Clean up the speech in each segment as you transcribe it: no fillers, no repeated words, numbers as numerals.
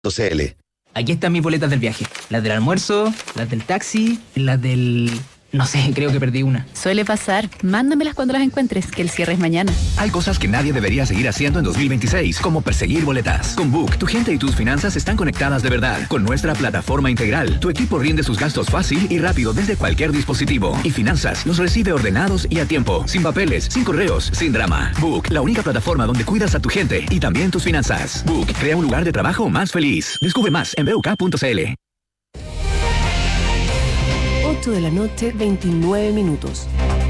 Aquí están mis boletas del viaje. Las del almuerzo, las del taxi, las del... No sé, creo que perdí una. Suele pasar. Mándamelas cuando las encuentres, que el cierre es mañana. Hay cosas que nadie debería seguir haciendo en 2026, como perseguir boletas. Con Book, tu gente y tus finanzas están conectadas de verdad. Con nuestra plataforma integral, tu equipo rinde sus gastos fácil y rápido desde cualquier dispositivo. Y finanzas los recibe ordenados y a tiempo. Sin papeles, sin correos, sin drama. Book, la única plataforma donde cuidas a tu gente y también tus finanzas. Book, crea un lugar de trabajo más feliz. Descubre más en buk.cl. 8 de la noche, 29 minutos.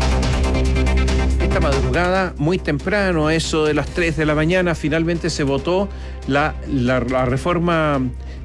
Esta madrugada, muy temprano, a eso de las 3 de la mañana, finalmente se votó la reforma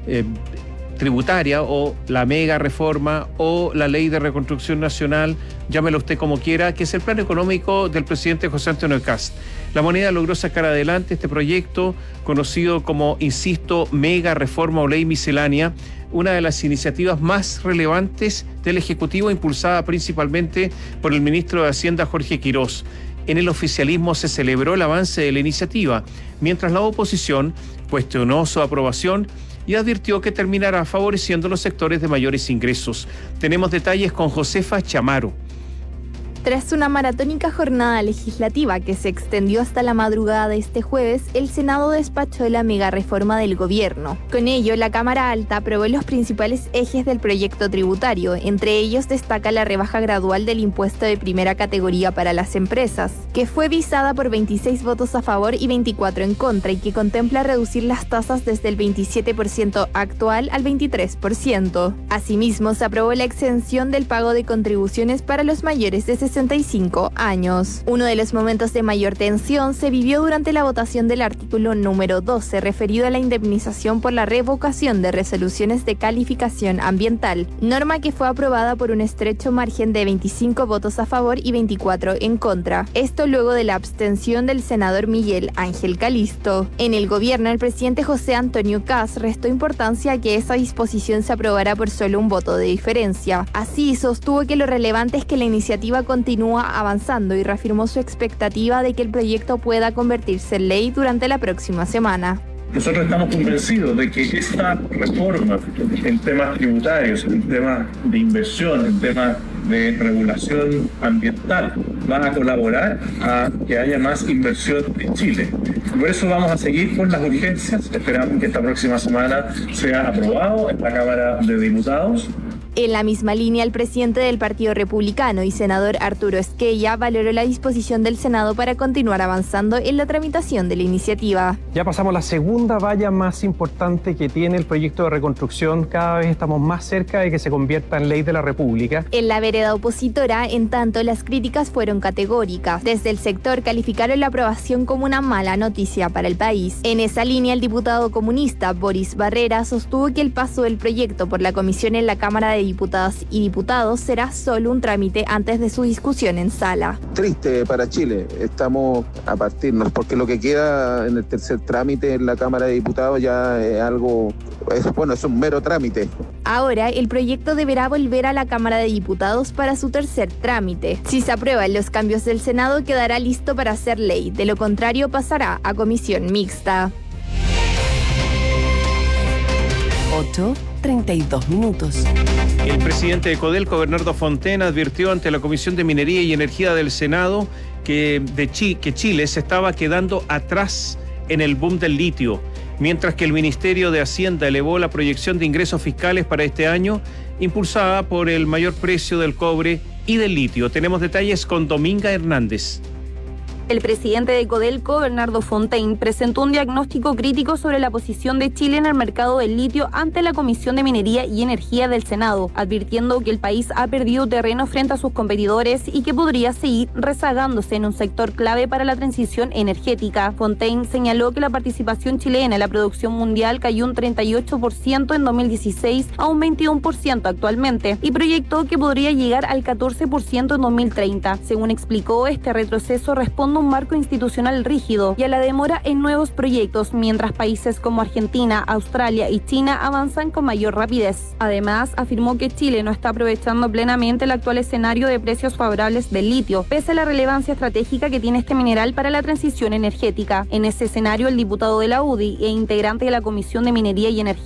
tributaria o la mega reforma o la ley de reconstrucción nacional, llámelo usted como quiera, que es el plan económico del presidente José Antonio Kast. La Moneda logró sacar adelante este proyecto conocido como, insisto, mega reforma o ley miscelánea, una de las iniciativas más relevantes del Ejecutivo, impulsada principalmente por el ministro de Hacienda, Jorge Quirós. En el oficialismo se celebró el avance de la iniciativa, mientras la oposición cuestionó su aprobación y advirtió que terminará favoreciendo los sectores de mayores ingresos. Tenemos detalles con Josefa Chamaro. Tras una maratónica jornada legislativa que se extendió hasta la madrugada de este jueves, el Senado despachó la mega reforma del gobierno. Con ello, la Cámara Alta aprobó los principales ejes del proyecto tributario. Entre ellos destaca la rebaja gradual del impuesto de primera categoría para las empresas, que fue visada por 26 votos a favor y 24 en contra, y que contempla reducir las tasas desde el 27% actual al 23%. Asimismo, se aprobó la exención del pago de contribuciones para los mayores de 65 años. Uno de los momentos de mayor tensión se vivió durante la votación del artículo número 12, referido a la indemnización por la revocación de resoluciones de calificación ambiental, norma que fue aprobada por un estrecho margen de 25 votos a favor y 24 en contra. Esto luego de la abstención del senador Miguel Ángel Calisto. En el gobierno, el presidente José Antonio Kast restó importancia a que esa disposición se aprobara por solo un voto de diferencia. Así, sostuvo que lo relevante es que la iniciativa continúa avanzando y reafirmó su expectativa de que el proyecto pueda convertirse en ley durante la próxima semana. Nosotros estamos convencidos de que esta reforma en temas tributarios, en temas de inversión, en temas de regulación ambiental, va a colaborar a que haya más inversión en Chile. Por eso vamos a seguir con las urgencias. Esperamos que esta próxima semana sea aprobado en la Cámara de Diputados. En la misma línea, el presidente del Partido Republicano y senador Arturo Esquella valoró la disposición del Senado para continuar avanzando en la tramitación de la iniciativa. Ya pasamos la segunda valla más importante que tiene el proyecto de reconstrucción. Cada vez estamos más cerca de que se convierta en ley de la República. En la vereda opositora, en tanto, las críticas fueron categóricas. Desde el sector calificaron la aprobación como una mala noticia para el país. En esa línea, el diputado comunista Boris Barrera sostuvo que el paso del proyecto por la comisión en la Cámara de Diputadas y Diputados será solo un trámite antes de su discusión en sala. Triste para Chile, estamos a partirnos, porque lo que queda en el tercer trámite en la Cámara de Diputados ya es algo, es un mero trámite. Ahora, el proyecto deberá volver a la Cámara de Diputados para su tercer trámite. Si se aprueban los cambios del Senado, quedará listo para ser ley. De lo contrario, pasará a comisión mixta. 8:32 minutos. El presidente de Codelco, Bernardo Fontaine, advirtió ante la Comisión de Minería y Energía del Senado que Chile se estaba quedando atrás en el boom del litio, mientras que el Ministerio de Hacienda elevó la proyección de ingresos fiscales para este año, impulsada por el mayor precio del cobre y del litio. Tenemos detalles con Dominga Hernández. El presidente de Codelco, Bernardo Fontaine, presentó un diagnóstico crítico sobre la posición de Chile en el mercado del litio ante la Comisión de Minería y Energía del Senado, advirtiendo que el país ha perdido terreno frente a sus competidores y que podría seguir rezagándose en un sector clave para la transición energética. Fontaine señaló que la participación chilena en la producción mundial cayó un 38% en 2016 a un 21% actualmente y proyectó que podría llegar al 14% en 2030. Según explicó, este retroceso responde enfrentando un marco institucional rígido y a la demora en nuevos proyectos, mientras países como Argentina, Australia y China avanzan con mayor rapidez. Además, afirmó que Chile no está aprovechando plenamente el actual escenario de precios favorables del litio, pese a la relevancia estratégica que tiene este mineral para la transición energética. En ese escenario, el diputado de la UDI e integrante de la Comisión de Minería y Energía